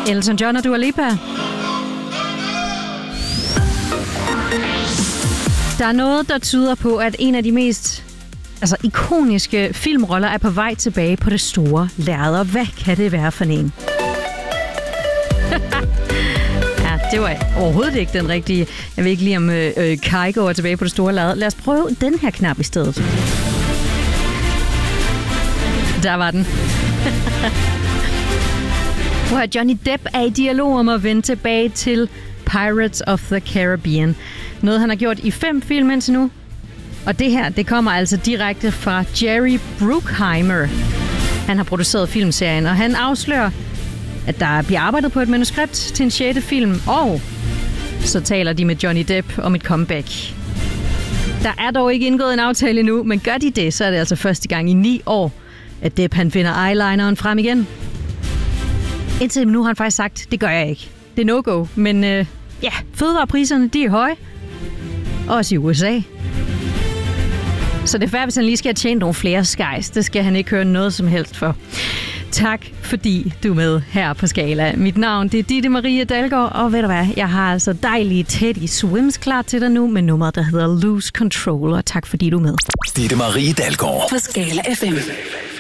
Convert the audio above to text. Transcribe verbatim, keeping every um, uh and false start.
Elton John og Dua Lipa. Der er noget, der tyder på, at en af de mest altså, ikoniske filmroller er på vej tilbage på det store lærred. Og hvad kan det være for en? Ja, det var overhovedet ikke den rigtige. Jeg ved ikke lige, om øh, Kai går tilbage på det store lærred. Lad os prøve den her knap i stedet. Der var den. Hvor Johnny Depp er i dialog om at vende tilbage til Pirates of the Caribbean. Noget, han har gjort i fem film indtil nu. Og det her, det kommer altså direkte fra Jerry Bruckheimer. Han har produceret filmserien, og han afslører, at der bliver arbejdet på et manuskript til en sjette film, og så taler de med Johnny Depp om et comeback. Der er dog ikke indgået en aftale endnu, men gør de det, så er det altså første gang i ni år, at Depp han finder eyelineren frem igen. Indtil nu har han faktisk sagt, det gør jeg ikke. Det er no-go, men øh, ja, fødevarepriserne, de er høje. Også i U S A. Så det er fair, hvis han lige skal have tjent nogle flere skies. Det skal han ikke høre noget som helst for. Tak, fordi du er med her på Skala. Mit navn, det er Ditte Marie Dalgaard, og ved du hvad, jeg har altså dejlige Teddy Swims klar til dig nu med nummeret, der hedder Lose Control, og tak fordi du er med. Ditte Marie Dalgaard på Skala F M.